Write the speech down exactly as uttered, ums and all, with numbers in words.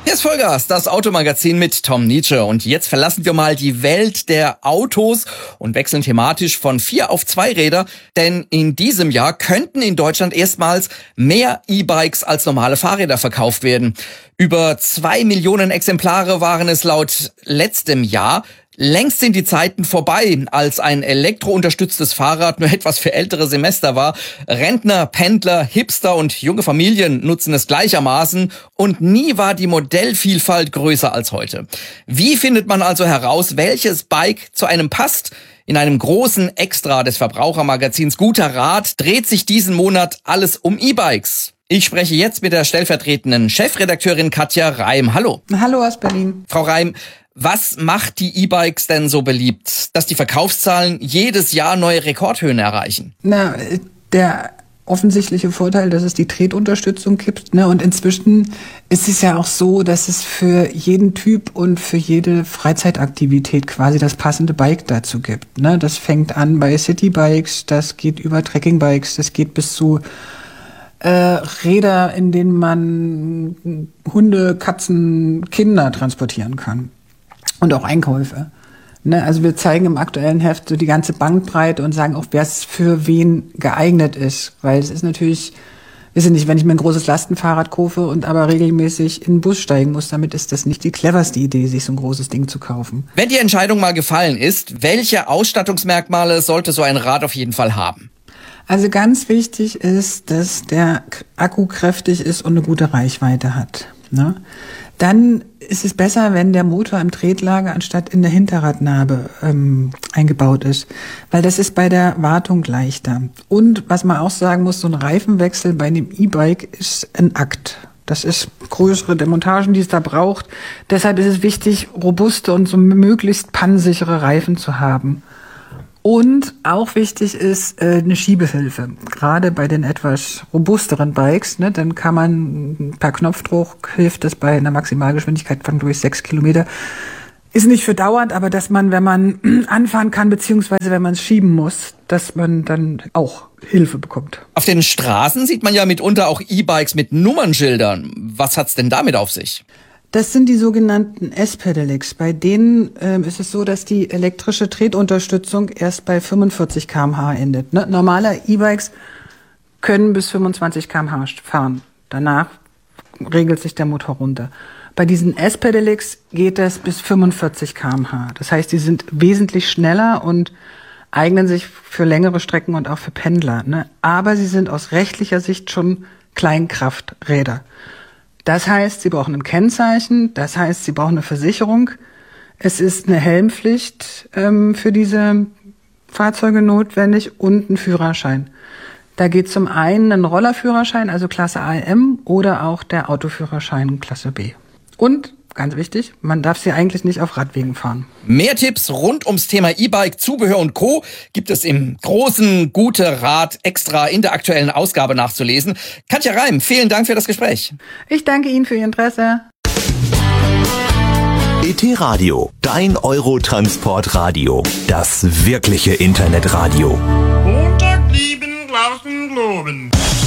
Hier ist Vollgas, das Automagazin mit Tom Nietzsche. Und jetzt verlassen wir mal die Welt der Autos und wechseln thematisch von vier auf zwei Räder. Denn in diesem Jahr könnten in Deutschland erstmals mehr E-Bikes als normale Fahrräder verkauft werden. Über zwei Millionen Exemplare waren es laut letztem Jahr. Längst sind die Zeiten vorbei, als ein elektrounterstütztes Fahrrad nur etwas für ältere Semester war. Rentner, Pendler, Hipster und junge Familien nutzen es gleichermaßen und nie war die Modellvielfalt größer als heute. Wie findet man also heraus, welches Bike zu einem passt? In einem großen Extra des Verbrauchermagazins Guter Rat dreht sich diesen Monat alles um E-Bikes. Ich spreche jetzt mit der stellvertretenden Chefredakteurin Katja Reim. Hallo. Hallo aus Berlin. Frau Reim, was macht die E-Bikes denn so beliebt, dass die Verkaufszahlen jedes Jahr neue Rekordhöhen erreichen? Na, der offensichtliche Vorteil, dass es die Tretunterstützung gibt, ne? Und inzwischen ist es ja auch so, dass es für jeden Typ und für jede Freizeitaktivität quasi das passende Bike dazu gibt, ne? Das fängt an bei Citybikes, das geht über Trekkingbikes, das geht bis zu äh, Räder, in denen man Hunde, Katzen, Kinder transportieren kann. Und auch Einkäufe. Ne, also wir zeigen im aktuellen Heft so die ganze Bandbreite und sagen auch, wer es für wen geeignet ist. Weil es ist natürlich, weiß ich nicht, wenn ich mir ein großes Lastenfahrrad kaufe und aber regelmäßig in den Bus steigen muss, damit ist das nicht die cleverste Idee, sich so ein großes Ding zu kaufen. Wenn die Entscheidung mal gefallen ist, welche Ausstattungsmerkmale sollte so ein Rad auf jeden Fall haben? Also ganz wichtig ist, dass der Akku kräftig ist und eine gute Reichweite hat. Ne? Dann ist es besser, wenn der Motor im Tretlager anstatt in der Hinterradnabe ähm, eingebaut ist, weil das ist bei der Wartung leichter. Und was man auch sagen muss, so ein Reifenwechsel bei einem E-Bike ist ein Akt. Das ist größere Demontagen, die es da braucht. Deshalb ist es wichtig, robuste und so möglichst pannsichere Reifen zu haben. Und auch wichtig ist äh, eine Schiebehilfe. Gerade bei den etwas robusteren Bikes, ne, dann kann man per Knopfdruck, hilft das bei einer Maximalgeschwindigkeit von durch sechs Kilometer. Ist nicht für dauernd, aber dass man, wenn man anfahren kann, beziehungsweise wenn man es schieben muss, dass man dann auch Hilfe bekommt. Auf den Straßen sieht man ja mitunter auch E-Bikes mit Nummernschildern. Was hat's denn damit auf sich? Das sind die sogenannten S-Pedelecs. Bei denen ähm, ist es so, dass die elektrische Tretunterstützung erst bei fünfundvierzig Kilometer pro Stunde endet. Ne? Normale E-Bikes können bis fünfundzwanzig Kilometer pro Stunde fahren. Danach regelt sich der Motor runter. Bei diesen S-Pedelecs geht es bis fünfundvierzig Kilometer pro Stunde. Das heißt, die sind wesentlich schneller und eignen sich für längere Strecken und auch für Pendler. Ne? Aber sie sind aus rechtlicher Sicht schon Kleinkrafträder. Das heißt, sie brauchen ein Kennzeichen, das heißt, sie brauchen eine Versicherung. Es ist eine Helmpflicht ähm, für diese Fahrzeuge notwendig und ein Führerschein. Da geht zum einen ein Rollerführerschein, also Klasse A M, oder auch der Autoführerschein Klasse B. Und, ganz wichtig, man darf sie eigentlich nicht auf Radwegen fahren. Mehr Tipps rund ums Thema E-Bike, Zubehör und Co. gibt es im großen Gute Rat extra in der aktuellen Ausgabe nachzulesen. Katja Reim, vielen Dank für das Gespräch. Ich danke Ihnen für Ihr Interesse. E T Radio, dein Eurotransportradio. Das wirkliche Internetradio. Montag lieben, draußen globen.